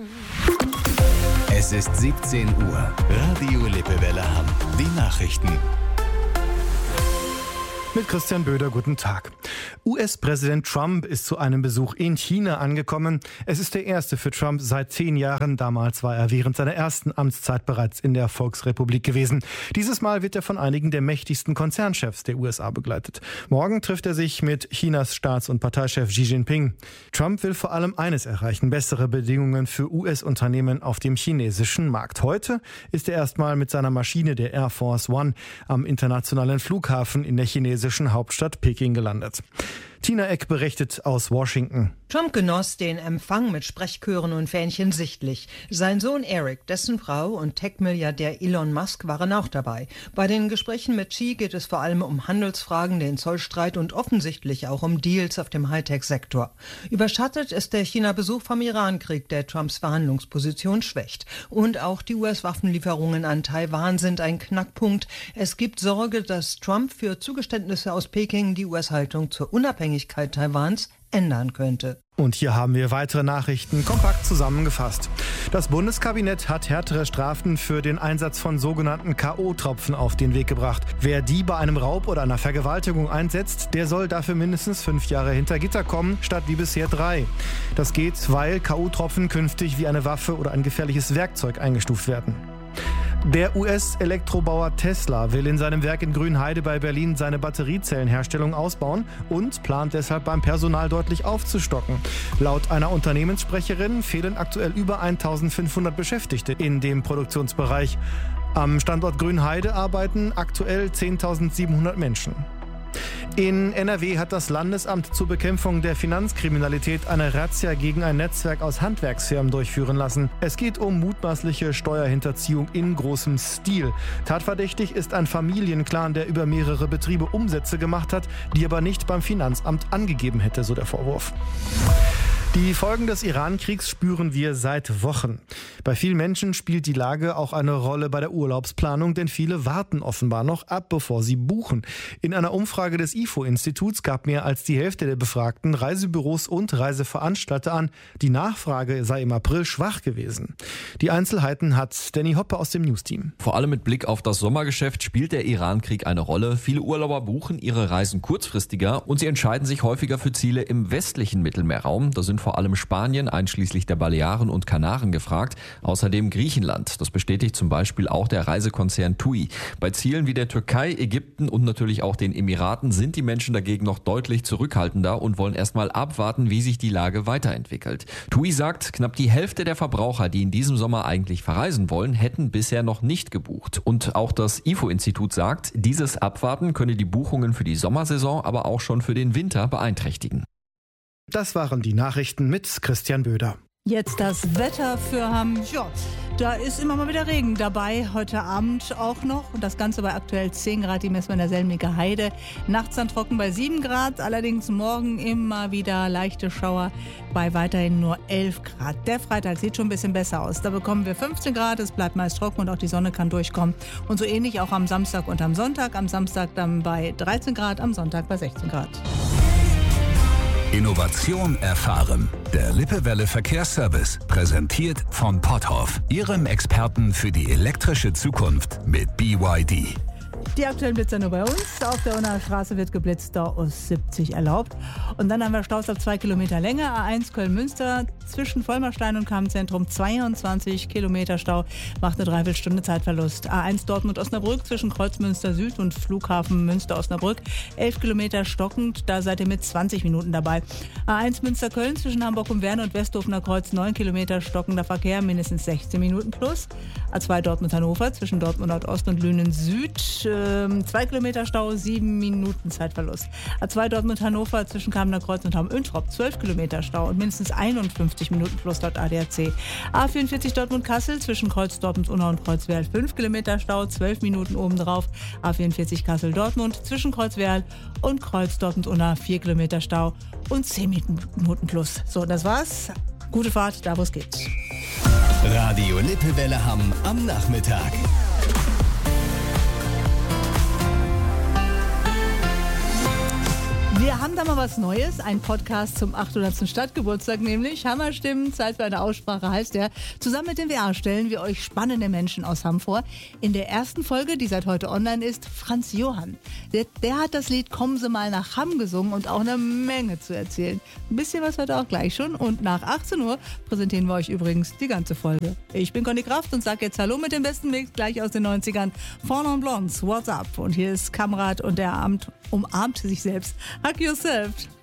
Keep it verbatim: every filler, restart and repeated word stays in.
Es ist siebzehn Uhr. Radio Lippewelle Hamm. Die Nachrichten. Mit Christian Böder, guten Tag. U S-Präsident Trump ist zu einem Besuch in China angekommen. Es ist der erste für Trump seit zehn Jahren. Damals war er während seiner ersten Amtszeit bereits in der Volksrepublik gewesen. Dieses Mal wird er von einigen der mächtigsten Konzernchefs der U S A begleitet. Morgen trifft er sich mit Chinas Staats- und Parteichef Xi Jinping. Trump will vor allem eines erreichen: bessere Bedingungen für U S-Unternehmen auf dem chinesischen Markt. Heute ist er erstmal mit seiner Maschine, der Air Force One, am internationalen Flughafen in der chinesischen Hauptstadt Peking gelandet. Tina Eck berichtet aus Washington. Trump genoss den Empfang mit Sprechchören und Fähnchen sichtlich. Sein Sohn Eric, dessen Frau und Tech-Milliardär Elon Musk waren auch dabei. Bei den Gesprächen mit Xi geht es vor allem um Handelsfragen, den Zollstreit und offensichtlich auch um Deals auf dem Hightech-Sektor. Überschattet ist der China-Besuch vom Irankrieg, der Trumps Verhandlungsposition schwächt. Und auch die U S-Waffenlieferungen an Taiwan sind ein Knackpunkt. Es gibt Sorge, dass Trump für Zugeständnisse aus Peking die U S-Haltung zur Unabhängigkeit Taiwans ändern könnte. Und hier haben wir weitere Nachrichten kompakt zusammengefasst. Das Bundeskabinett hat härtere Strafen für den Einsatz von sogenannten K O-Tropfen auf den Weg gebracht. Wer die bei einem Raub oder einer Vergewaltigung einsetzt, der soll dafür mindestens fünf Jahre hinter Gitter kommen, statt wie bisher drei. Das geht, weil K O-Tropfen künftig wie eine Waffe oder ein gefährliches Werkzeug eingestuft werden. Der U S-Elektrobauer Tesla will in seinem Werk in Grünheide bei Berlin seine Batteriezellenherstellung ausbauen und plant deshalb beim Personal deutlich aufzustocken. Laut einer Unternehmenssprecherin fehlen aktuell über eintausendfünfhundert Beschäftigte in dem Produktionsbereich. Am Standort Grünheide arbeiten aktuell zehntausendsiebenhundert Menschen. In N R W hat das Landesamt zur Bekämpfung der Finanzkriminalität eine Razzia gegen ein Netzwerk aus Handwerksfirmen durchführen lassen. Es geht um mutmaßliche Steuerhinterziehung in großem Stil. Tatverdächtig ist ein Familienclan, der über mehrere Betriebe Umsätze gemacht hat, die aber nicht beim Finanzamt angegeben hätte, so der Vorwurf. Die Folgen des Iran-Kriegs spüren wir seit Wochen. Bei vielen Menschen spielt die Lage auch eine Rolle bei der Urlaubsplanung, denn viele warten offenbar noch ab, bevor sie buchen. In einer Umfrage des I F O-Instituts gab mehr als die Hälfte der Befragten Reisebüros und Reiseveranstalter an, die Nachfrage sei im April schwach gewesen. Die Einzelheiten hat Danny Hoppe aus dem Newsteam. Vor allem mit Blick auf das Sommergeschäft spielt der Iran-Krieg eine Rolle. Viele Urlauber buchen ihre Reisen kurzfristiger und sie entscheiden sich häufiger für Ziele im westlichen Mittelmeerraum. Da sind vor allem Spanien, einschließlich der Balearen und Kanaren gefragt. Außerdem Griechenland. Das bestätigt zum Beispiel auch der Reisekonzern TUI. Bei Zielen wie der Türkei, Ägypten und natürlich auch den Emiraten sind die Menschen dagegen noch deutlich zurückhaltender und wollen erstmal abwarten, wie sich die Lage weiterentwickelt. TUI sagt, knapp die Hälfte der Verbraucher, die in diesem Sommer eigentlich verreisen wollen, hätten bisher noch nicht gebucht. Und auch das I F O-Institut sagt, dieses Abwarten könne die Buchungen für die Sommersaison, aber auch schon für den Winter beeinträchtigen. Das waren die Nachrichten mit Christian Böder. Jetzt das Wetter für Hamm. Ja, da ist immer mal wieder Regen dabei. Heute Abend auch noch. Und das Ganze bei aktuell zehn Grad, die messen wir in der Selmiger Heide. Nachts dann trocken bei sieben Grad. Allerdings morgen immer wieder leichte Schauer bei weiterhin nur elf Grad. Der Freitag sieht schon ein bisschen besser aus. Da bekommen wir fünfzehn Grad. Es bleibt meist trocken und auch die Sonne kann durchkommen. Und so ähnlich auch am Samstag und am Sonntag. Am Samstag dann bei dreizehn Grad, am Sonntag bei sechzehn Grad. Innovation erfahren. Der Lippewelle Verkehrsservice, präsentiert von Potthoff, Ihrem Experten für die elektrische Zukunft mit B Y D. Die aktuellen Blitzer nur bei uns. Auf der Unnaer Straße wird geblitzt, da aus siebzig erlaubt. Und dann haben wir Staus ab zwei Kilometer Länge. A eins Köln-Münster zwischen Vollmerstein und Kammzentrum zweiundzwanzig Kilometer Stau. Macht eine Dreiviertelstunde Zeitverlust. A eins Dortmund-Osnabrück zwischen Kreuzmünster Süd und Flughafen Münster-Osnabrück. elf Kilometer stockend, da seid ihr mit zwanzig Minuten dabei. A eins Münster-Köln zwischen Hamburg und Werne und Westhofener Kreuz neun Kilometer stockender Verkehr, mindestens sechzehn Minuten plus. A zwei Dortmund-Hannover zwischen Dortmund Nordost und Lünen Süd. zwei Kilometer Stau, sieben Minuten Zeitverlust. A zwei Dortmund-Hannover zwischen Kamener Kreuz und Hamm-Öntrop, zwölf Kilometer Stau und mindestens einundfünfzig Minuten plus laut A D A C. A vierundvierzig Dortmund-Kassel zwischen Kreuz Dortmund-Unna und Kreuzwerl, fünf Kilometer Stau, zwölf Minuten obendrauf. A vierundvierzig Kassel-Dortmund zwischen Kreuzwerl und Kreuz Dortmund-Unna, vier Kilometer Stau und zehn Minuten plus. So, das war's. Gute Fahrt, da wo es geht. Radio Lippewelle Hamm am Nachmittag. Wir haben da mal was Neues, ein Podcast zum achthundertsten Stadtgeburtstag, nämlich Hammerstimmen, Zeit für eine Aussprache heißt der. Zusammen mit dem W A stellen wir euch spannende Menschen aus Hamm vor. In der ersten Folge, die seit heute online ist, Franz Johann. Der, der hat das Lied Kommen Sie mal nach Hamm gesungen und auch eine Menge zu erzählen. Ein bisschen was heute auch gleich schon und nach achtzehn Uhr präsentieren wir euch übrigens die ganze Folge. Ich bin Conny Kraft und sage jetzt Hallo mit dem besten Mix gleich aus den neunzigern. Fawn on Blondes, What's Up? Und hier ist Kamrat und der Amt umarmt sich selbst. Hug yourself.